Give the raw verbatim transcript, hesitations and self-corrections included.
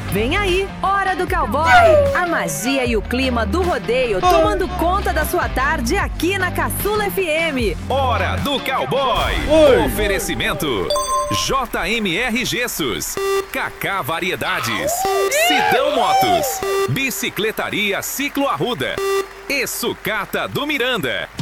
Vem aí, Hora do Cowboy! A magia e o clima do rodeio tomando conta da sua tarde aqui na Caçula F M. Hora do Cowboy! Oi. Oferecimento J M R Gessos, Kaká Variedades, Sidão Motos, Bicicletaria Ciclo Arruda e Sucata do Miranda.